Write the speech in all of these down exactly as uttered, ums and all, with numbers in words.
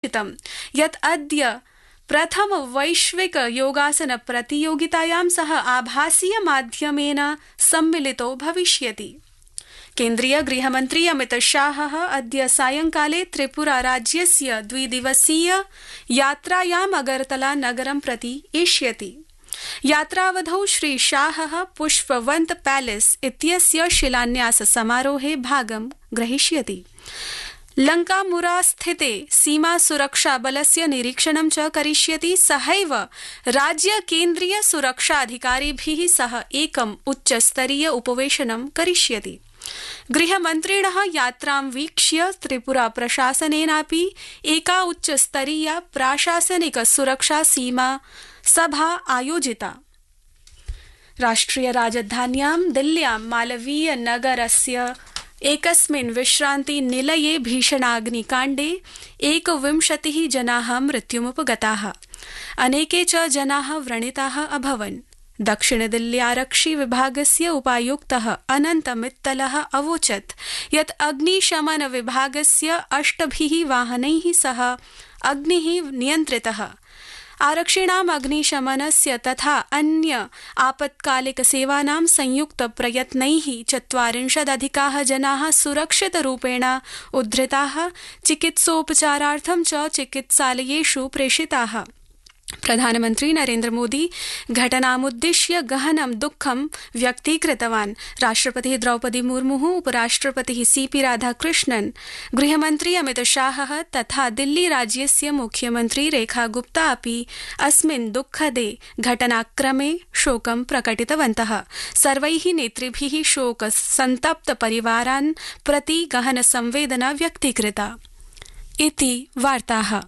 उल्लिखितं यत् अद्य प्रथम वैश्विक योगासन प्रतियोगितायां सह आभासीय माध्यमेन सम्मिलितो भविष्यति। केन्द्रीय गृहमन्त्री अमित शाहः अद्य सायंकाले त्रिपुरा राज्यस्य द्विदिवसीय यात्रायाम् अगरतला नगरं प्रति एष्यति। यात्रावधौ श्री शाहः पुष्पवन्त पैलेस इत्यस्य शिलान्यास समारोहे भागं ग्रहीष्यति। लंकामुरा स्थिते सीमा सुरक्षा बलस्य निरीक्षणं च करिष्यति। सहैव राज्य केन्द्रीय सुरक्षाधिकारिभिः सह एकम् उच्चस्तरीय उपवेशनं करिष्यति। गृहमन्त्रिणः यात्रां वीक्ष्य त्रिपुरा प्रशासनेनापि एका उच्चस्तरीया प्राशासनिक सुरक्षा सीमा सभा आयोजिता। राष्ट्रिय राजधान्यां दिल्ल्यां मालवीय नगरस्य एकस्मिन् विश्रान्ति निलये भीषणाग्निकाण्डे एकविंशतिः जनाः मृत्युमुपगताः, अनेके च जनाः व्रणिताः अभवन्। दक्षिणदिल्ल्यारक्षि विभागस्य उपायुक्तः अनन्त मित्तलः अवोचत् यत् अग्निशमन विभागस्य अष्टभिः वाहनैः सह अग्निः नियन्त्रितः। आरक्षिणाम् अग्निशमनस्य तथा अन्य आपत्कालिक सेवानां संयुक्त प्रयत्नैः चत्वारिंशदधिकाः जनाः सुरक्षितरूपेण उद्धृताः, चिकित्सोपचारार्थं च चिकित्सालयेषु प्रेषिताः। प्रधानमन्त्री नरेन्द्र मोदी घटनामुद्दिश्य गहनं दुःखं व्यक्तीकृतवान्। राष्ट्रपतिः द्रौपदी मुर्मुः, उपराष्ट्रपतिः सीपी राधाकृष्णन्, गृहमन्त्री अमित शाहः तथा दिल्ली राज्यस्य मुख्यमन्त्री रेखा गुप्ता अपि अस्मिन् दुःखदे घटनाक्रमे शोकं प्रकटितवन्तः। सर्वैः नेतृभिः शोक सन्तप्त परिवारान् प्रति गहन संवेदना व्यक्तीकृता। इति वार्ताः।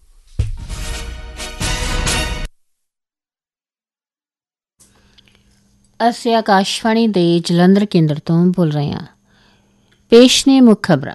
ਅਸੀਂ ਆਕਾਸ਼ਵਾਣੀ ਦੇ ਜਲੰਧਰ ਕੇਂਦਰ ਤੋਂ ਬੋਲ ਰਹੇ ਹਾਂ। ਪੇਸ਼ ਨੇ ਮੁੱਖ ਖਬਰਾਂ।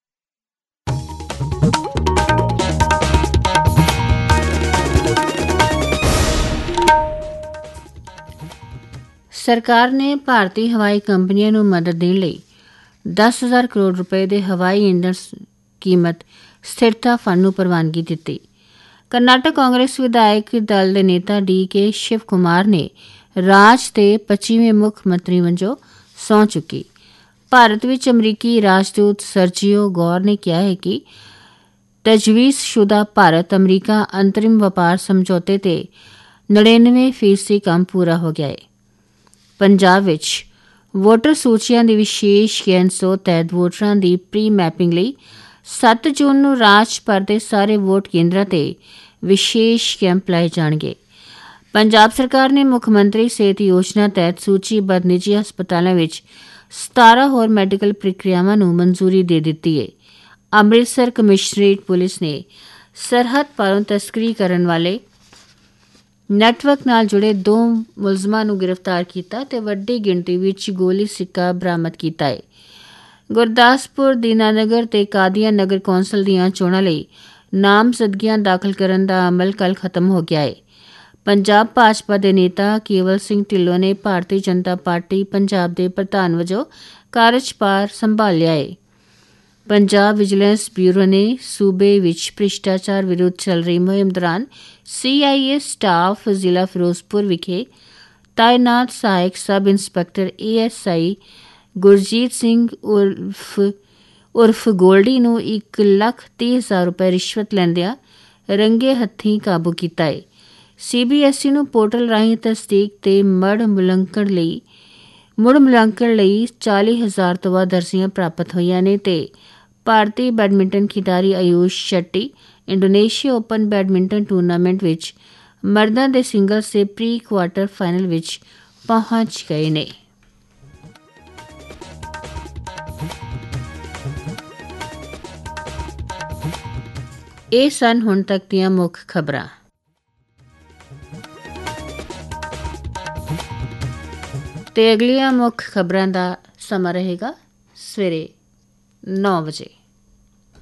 ਸਰਕਾਰ ਨੇ ਭਾਰਤੀ ਹਵਾਈ ਕੰਪਨੀਆਂ ਨੂੰ ਮਦਦ ਦੇਣ ਲਈ ਦਸ ਹਜ਼ਾਰ ਕਰੋੜ ਰੁਪਏ ਦੇ ਹਵਾਈ ਇੰਧਣ ਕੀਮਤ ਸਥਿਰਤਾ ਫੰਡ ਨੂੰ ਪ੍ਰਵਾਨਗੀ ਦਿੱਤੀ। ਕਰਨਾਟਕ ਕਾਂਗਰਸ ਵਿਧਾਇਕ ਦਲ ਦੇ ਨੇਤਾ ਡੀ ਕੇ ਸ਼ਿਵ ਕੁਮਾਰ ਨੇ ਰਾਜ ਦੇ ਪੱਚੀਵੇਂ ਮੁੱਖ ਮੰਤਰੀ ਵਜੋਂ ਸਹੁੰ ਚੁੱਕੀ। ਭਾਰਤ ਵਿੱਚ ਅਮਰੀਕੀ ਰਾਜਦੂਤ ਸਰਜੀਓ ਗੌਰ ਨੇ ਕਿਹਾ ਹੈ ਕਿ ਤਜਵੀਜ਼ਸ਼ੁਦਾ ਭਾਰਤ ਅਮਰੀਕਾ ਅੰਤਰਿਮ ਵਪਾਰ ਸਮਝੌਤੇ ਤੇ ਨੜਿਨਵੇਂ ਫੀਸਦੀ ਕੰਮ ਪੂਰਾ ਹੋ ਗਿਆ ਹੈ। ਪੰਜਾਬ ਵਿੱਚ ਵੋਟਰ ਸੂਚੀਆਂ ਦੀ ਵਿਸ਼ੇਸ਼ ਗੈਂਸੋ ਤਹਿਤ ਵੋਟਰਾਂ ਦੀ ਪ੍ਰੀ ਮੈਪਿੰਗ ਲਈ ਸੱਤ ਜੂਨ ਨੂੰ ਰਾਜ ਭਰ ਦੇ ਸਾਰੇ ਵੋਟ ਕੇਂਦਰਾਂ ਤੇ ਵਿਸ਼ੇਸ਼ ਕੈਂਪ ਲਾਏ ਜਾਣਗੇ। ਪੰਜਾਬ ਸਰਕਾਰ ਨੇ ਮੁੱਖ ਮੰਤਰੀ ਸਿਹਤ ਯੋਜਨਾ ਤਹਿਤ ਸੂਚੀਬੱਧ ਨਿੱਜੀ ਹਸਪਤਾਲਾਂ ਵਿੱਚ ਸਤਾਰਾਂ ਹੋਰ ਮੈਡੀਕਲ ਪ੍ਰਕਿਰਿਆਵਾਂ ਨੂੰ ਮਨਜ਼ੂਰੀ ਦੇ ਦਿੱਤੀ ਹੈ। ਅੰਮ੍ਰਿਤਸਰ ਕਮਿਸ਼ਨਰੇਟ ਪੁਲਿਸ ਨੇ ਸਰਹੱਦ ਪਾਰੋਂ ਤਸਕਰੀ ਕਰਨ ਵਾਲੇ ਨੈਟਵਰਕ ਨਾਲ ਜੁੜੇ ਦੋ ਮੁਲਜ਼ਮਾਂ ਨੂੰ ਗ੍ਰਿਫਤਾਰ ਕੀਤਾ ਤੇ ਵੱਡੀ ਗਿਣਤੀ ਵਿੱਚ ਗੋਲੀ ਸਿੱਕਾ ਬਰਾਮਦ ਕੀਤਾ ਹੈ। ਗੁਰਦਾਸਪੁਰ, ਦੀਨਾਨਗਰ ਤੇ ਕਾਦੀਆਂ ਨਗਰ ਕੌਂਸਲ ਦੀਆਂ ਚੋਣਾਂ ਲਈ ਨਾਮਜ਼ਦਗੀਆਂ ਦਾਖਲ ਕਰਨ ਦਾ ਅਮਲ ਕੱਲ੍ਹ ਖਤਮ ਹੋ ਗਿਆ ਹੈ। ਪੰਜਾਬ ਭਾਜਪਾ ਦੇ ਨੇਤਾ ਕੇਵਲ ਸਿੰਘ ਢਿੱਲੋਂ ਨੇ ਭਾਰਤੀ ਜਨਤਾ ਪਾਰਟੀ ਪੰਜਾਬ ਦੇ ਪ੍ਰਧਾਨ ਵਜੋਂ ਕਾਰਜਭਾਰ ਸੰਭਾਲਿਆ ਹੈ। ਪੰਜਾਬ ਵਿਜੀਲੈਂਸ ਬਿਊਰੋ ਨੇ ਸੂਬੇ ਵਿੱਚ ਭ੍ਰਿਸ਼ਟਾਚਾਰ ਵਿਰੁੱਧ ਚੱਲ ਰਹੀ ਮੁਹਿੰਮ ਦੌਰਾਨ ਸੀ ਆਈ ਏ ਸਟਾਫ ਜ਼ਿਲ੍ਹਾ ਫਿਰੋਜ਼ਪੁਰ ਵਿਖੇ ਤਾਇਨਾਤ ਸਹਾਇਕ sub inspector A S I Gurjeet Singh ਉਰਫ ਉਰਫ ਗੋਲਡੀ ਨੂੰ ਇੱਕ ਲੱਖ ਤੀਹ ਹਜ਼ਾਰ ਰੁਪਏ ਰਿਸ਼ਵਤ ਲੈਂਦਿਆਂ ਰੰਗੇ ਹੱਥੀਂ ਕਾਬੂ ਕੀਤਾ ਹੈ। ਸੀ ਬੀ ਐਸ ਈ ਨੂੰ ਪੋਰਟਲ ਰਾਹੀਂ ਤਸਦੀਕ ਤੇ ਮੜ ਮੁਲਾਂਕਣ ਲਈ ਮੁੜ ਮੁਲਾਂਕਣ ਲਈ ਚਾਲੀ ਹਜ਼ਾਰ ਤੋਂ ਵੱਧ ਅਰਜ਼ੀਆਂ ਪ੍ਰਾਪਤ ਹੋਈਆਂ ਨੇ ਤੇ ਭਾਰਤੀ ਬੈਡਮਿੰਟਨ ਖਿਡਾਰੀ Ayush Shetty Indonesia open badminton tournament ਵਿੱਚ ਮਰਦਾਂ ਦੇ ਸਿੰਗਲਸ ਦੇ ਪ੍ਰੀ ਕੁਆਰਟਰ ਫਾਈਨਲ ਵਿੱਚ ਪਹੁੰਚ ਗਏ ਨੇ। ਇਹ ਸਨ ਹੁਣ ਤੱਕ ਦੀਆਂ ਮੁੱਖ ਖਬਰਾਂ। ਤੇ ਅਗਲੀਆਂ ਮੁੱਖ ਖਬਰਾਂ ਦਾ ਸਮਾਂ ਰਹੇਗਾ ਸਵੇਰੇ ਨੌ ਵਜੇ।